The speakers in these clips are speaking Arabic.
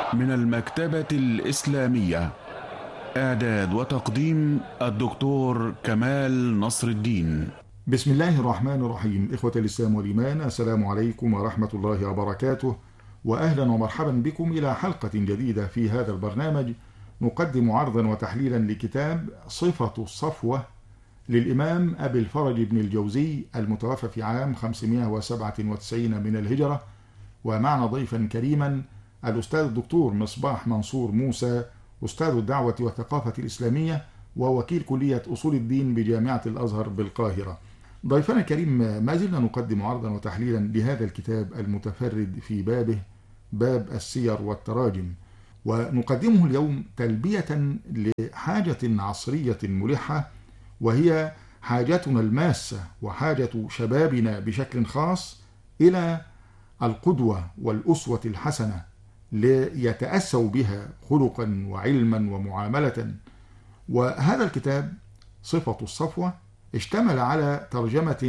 من المكتبة الإسلامية. إعداد وتقديم الدكتور كمال نصر الدين. بسم الله الرحمن الرحيم. إخوة الإسلام والإيمان، السلام عليكم ورحمة الله وبركاته، وأهلا ومرحبا بكم إلى حلقة جديدة في هذا البرنامج. نقدم عرضا وتحليلا لكتاب صفة الصفوة للإمام أبي الفرج بن الجوزي المتوفى في عام 597 من الهجرة. ومعنا ضيفا كريما الأستاذ الدكتور مصباح منصور موسى، أستاذ الدعوة والثقافة الإسلامية ووكيل كلية أصول الدين بجامعة الأزهر بالقاهرة. ضيفنا الكريم، ما زلنا نقدم عرضا وتحليلا لهذا الكتاب المتفرد في بابه، باب السير والتراجم، ونقدمه اليوم تلبية لحاجة عصرية ملحة، وهي حاجتنا الماسة وحاجة شبابنا بشكل خاص إلى القدوة والأسوة الحسنة ليتأسوا بها خلقا وعلما ومعاملة. وهذا الكتاب صفة الصفوة اشتمل على ترجمة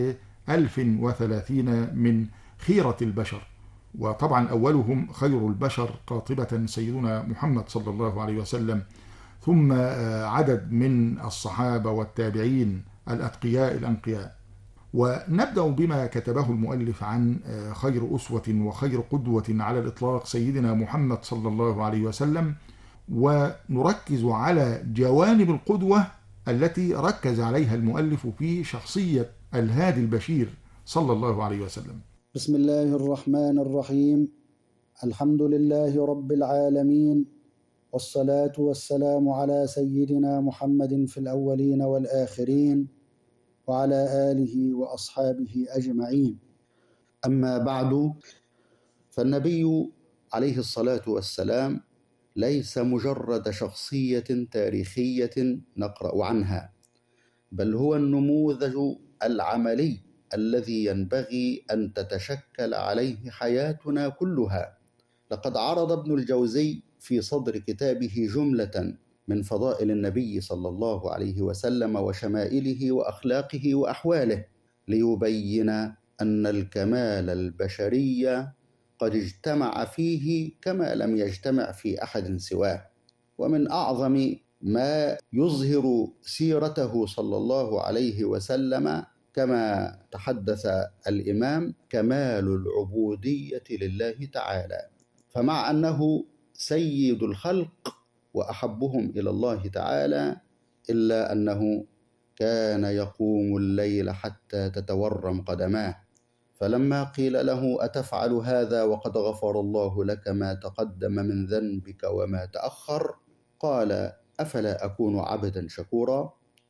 ل1030 من خيرة البشر، وطبعا أولهم خير البشر قاطبة سيدنا محمد صلى الله عليه وسلم، ثم عدد من الصحابة والتابعين الأتقياء الأنقياء. ونبدأ بما كتبه المؤلف عن خير أسوة وخير قدوة على الإطلاق سيدنا محمد صلى الله عليه وسلم، ونركز على جوانب القدوة التي ركز عليها المؤلف في شخصية الهادي البشير صلى الله عليه وسلم. بسم الله الرحمن الرحيم. الحمد لله رب العالمين، والصلاة والسلام على سيدنا محمد في الأولين والآخرين، وعلى آله وأصحابه أجمعين. أما بعد، فالنبي عليه الصلاة والسلام ليس مجرد شخصية تاريخية نقرأ عنها، بل هو النموذج العملي الذي ينبغي أن تتشكل عليه حياتنا كلها. لقد عرض ابن الجوزي في صدر كتابه جملة من فضائل النبي صلى الله عليه وسلم وشمائله وأخلاقه وأحواله، ليبين أن الكمال البشري قد اجتمع فيه كما لم يجتمع في أحد سواه. ومن أعظم ما يظهر سيرته صلى الله عليه وسلم كما تحدث الإمام كمال العبودية لله تعالى. فمع أنه سيد الخلق وأحبهم إلى الله تعالى، إلا أنه كان يقوم الليل حتى تتورم قدماه. فلما قيل له أتفعل هذا وقد غفر الله لك ما تقدم من ذنبك وما تأخر، قال أفلا أكون عبدا شكورا.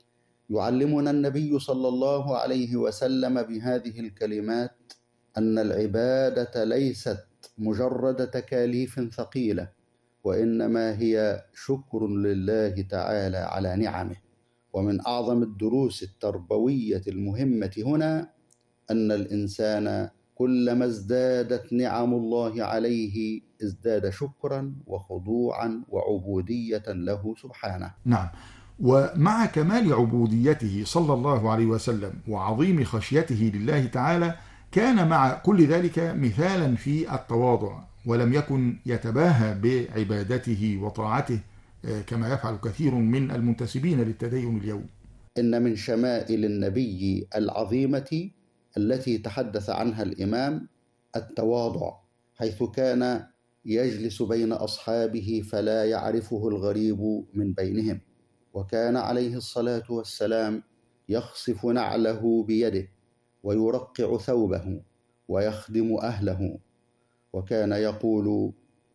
يعلمنا النبي صلى الله عليه وسلم بهذه الكلمات أن العبادة ليست مجرد تكاليف ثقيلة، وإنما هي شكر لله تعالى على نعمه. ومن أعظم الدروس التربوية المهمة هنا أن الإنسان كلما ازدادت نعم الله عليه ازداد شكرا وخضوعا وعبودية له سبحانه. نعم، ومع كمال عبوديته صلى الله عليه وسلم وعظيم خشيته لله تعالى، كان مع كل ذلك مثالا في التواضع، ولم يكن يتباهى بعبادته وطاعته كما يفعل كثير من المنتسبين للتدين اليوم. إن من شمائل النبي العظيمة التي تحدث عنها الإمام التواضع، حيث كان يجلس بين أصحابه فلا يعرفه الغريب من بينهم، وكان عليه الصلاة والسلام يخصف نعله بيده ويرقع ثوبه ويخدم أهله، وكان يقول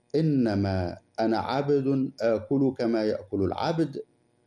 إنما أنا عبد آكل كما يأكل العبد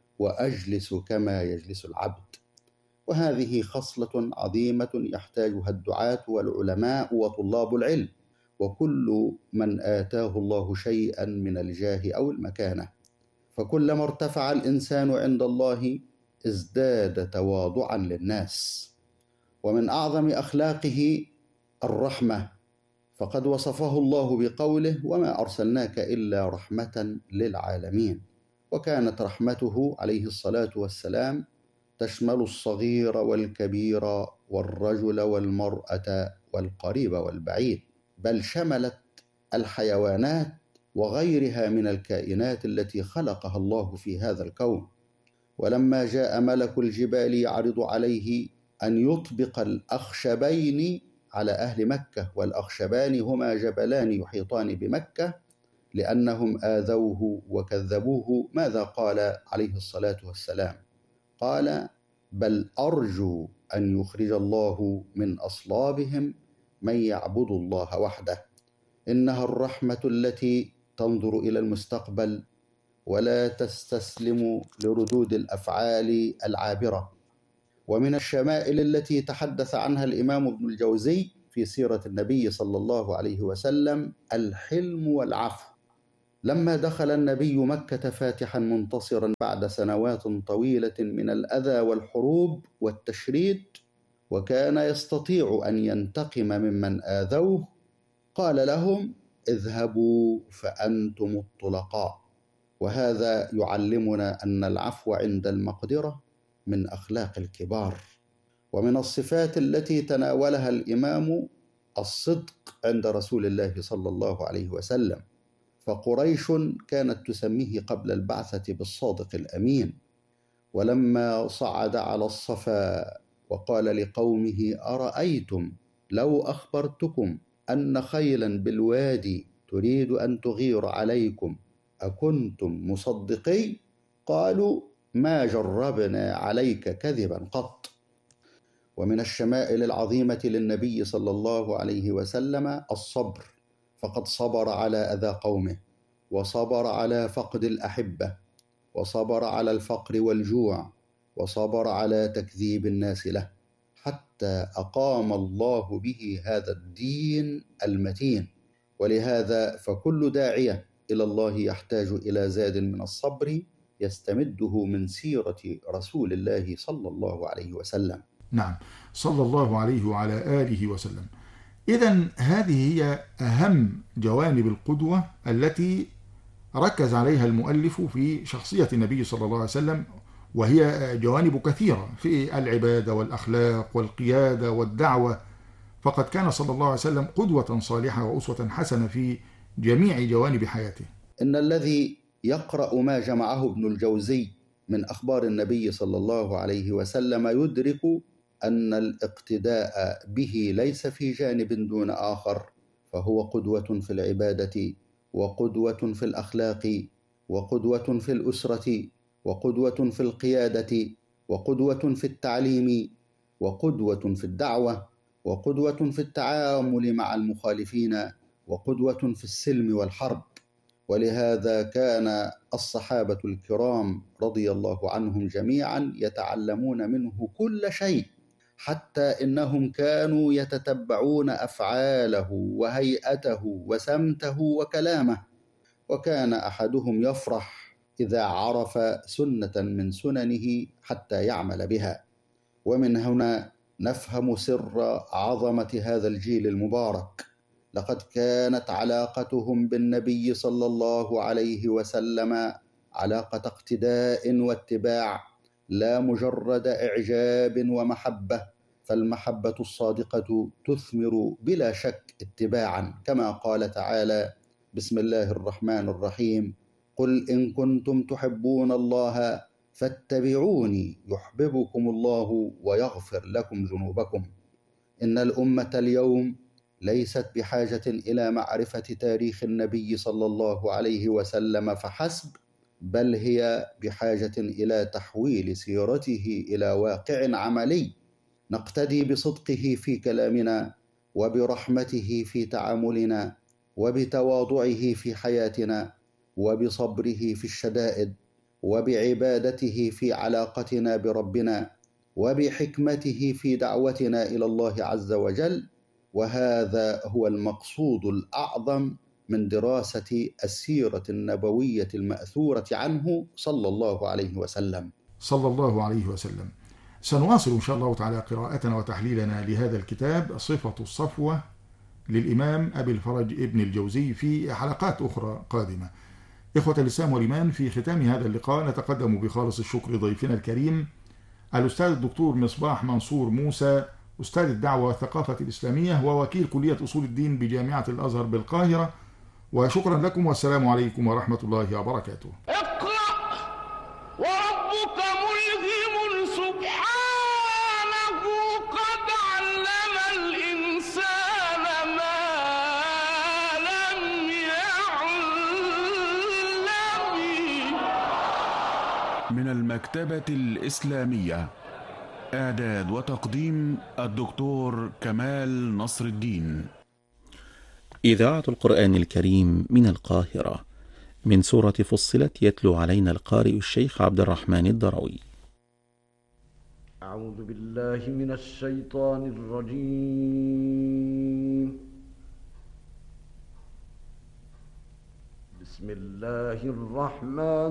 وأجلس كما يجلس العبد. وهذه خصلة عظيمة يحتاجها الدعاة والعلماء وطلاب العلم، وكل من آتاه الله شيئا من الجاه أو المكانة. فكلما ارتفع الإنسان عند الله ازداد تواضعا للناس. ومن أعظم أخلاقه الرحمة، فقد وصفه الله بقوله وما أرسلناك إلا رحمة للعالمين. وكانت رحمته عليه الصلاة والسلام تشمل الصغير والكبير والرجل والمرأة والقريب والبعيد، بل شملت الحيوانات وغيرها من الكائنات التي خلقها الله في هذا الكون. ولما جاء ملك الجبال يعرض عليه أن يطبق الأخشبين على أهل مكة، والأخشبان هما جبلان يحيطان بمكة، لأنهم آذوه وكذبوه، ماذا قال عليه الصلاة والسلام؟ قال: بل أرجو أن يخرج الله من أصلابهم من يعبد الله وحده. إنها الرحمة التي تنظر إلى المستقبل ولا تستسلم لردود الأفعال العابرة. ومن الشمائل التي تحدث عنها الإمام ابن الجوزي في سيرة النبي صلى الله عليه وسلم الحلم والعفو. لما دخل النبي مكة فاتحا منتصرا بعد سنوات طويلة من الأذى والحروب والتشريد، وكان يستطيع أن ينتقم ممن آذوه، قال لهم: اذهبوا فأنتم الطلقاء. وهذا يعلمنا أن العفو عند المقدرة من أخلاق الكبار. ومن الصفات التي تناولها الإمام الصدق عند رسول الله صلى الله عليه وسلم، فقريش كانت تسميه قبل البعثة بالصادق الأمين. ولما صعد على الصفا وقال لقومه: أرأيتم لو أخبرتكم أن خيلا بالوادي تريد أن تغير عليكم أكنتم مصدقي؟ قالوا: ما جربنا عليك كذبا قط. ومن الشمائل العظيمة للنبي صلى الله عليه وسلم الصبر، فقد صبر على أذى قومه، وصبر على فقد الأحبة، وصبر على الفقر والجوع، وصبر على تكذيب الناس له، حتى أقام الله به هذا الدين المتين. ولهذا فكل داعية إلى الله يحتاج إلى زاد من الصبر يستمده من سيرة رسول الله صلى الله عليه وسلم. نعم، صلى الله عليه وعلى آله وسلم. إذن هذه هي أهم جوانب القدوة التي ركز عليها المؤلف في شخصية النبي صلى الله عليه وسلم، وهي جوانب كثيرة في العبادة والأخلاق والقيادة والدعوة، فقد كان صلى الله عليه وسلم قدوة صالحة وأسوة حسنة في جميع جوانب حياته. إن الذي يقرأ ما جمعه ابن الجوزي من أخبار النبي صلى الله عليه وسلم يدرك أن الاقتداء به ليس في جانب دون آخر، فهو قدوة في العبادة، وقدوة في الأخلاق، وقدوة في الأسرة، وقدوة في القيادة، وقدوة في التعليم، وقدوة في الدعوة، وقدوة في التعامل مع المخالفين، وقدوة في السلم والحرب. ولهذا كان الصحابة الكرام رضي الله عنهم جميعا يتعلمون منه كل شيء، حتى إنهم كانوا يتتبعون أفعاله وهيئته وسمته وكلامه. وكان أحدهم يفرح إذا عرف سنة من سننه حتى يعمل بها. ومن هنا نفهم سر عظمة هذا الجيل المبارك. لقد كانت علاقتهم بالنبي صلى الله عليه وسلم علاقة اقتداء واتباع، لا مجرد إعجاب ومحبة، فالمحبة الصادقة تثمر بلا شك اتباعا، كما قال تعالى: بسم الله الرحمن الرحيم: قل إن كنتم تحبون الله فاتبعوني يحببكم الله ويغفر لكم ذنوبكم. إن الأمة اليوم ليست بحاجة إلى معرفة تاريخ النبي صلى الله عليه وسلم فحسب، بل هي بحاجة إلى تحويل سيرته إلى واقع عملي، نقتدي بصدقه في كلامنا، وبرحمته في تعاملنا، وبتواضعه في حياتنا، وبصبره في الشدائد، وبعبادته في علاقتنا بربنا، وبحكمته في دعوتنا إلى الله عز وجل. وهذا هو المقصود الأعظم من دراسة السيرة النبوية المأثورة عنه صلى الله عليه وسلم. صلى الله عليه وسلم. سنواصل إن شاء الله تعالى قراءتنا وتحليلنا لهذا الكتاب صفة الصفوة للإمام أبي الفرج ابن الجوزي في حلقات أخرى قادمة. إخوة الإسلام والإيمان، في ختام هذا اللقاء نتقدم بخالص الشكر ضيفنا الكريم الأستاذ الدكتور مصباح منصور موسى، أستاذ الدعوة والثقافة الإسلامية ووكيل كلية أصول الدين بجامعة الأزهر بالقاهرة، وشكرا لكم والسلام عليكم ورحمة الله وبركاته. اقرأ وربك ملهم سبحانه قد علم الإنسان ما لم يعلم. من المكتبة الإسلامية، إعداد وتقديم الدكتور كمال نصر الدين. إذاعة القرآن الكريم من القاهرة، من سورة فصلت، يتلو علينا القارئ الشيخ عبد الرحمن الدروي. أعوذ بالله من الشيطان الرجيم. بسم الله الرحمن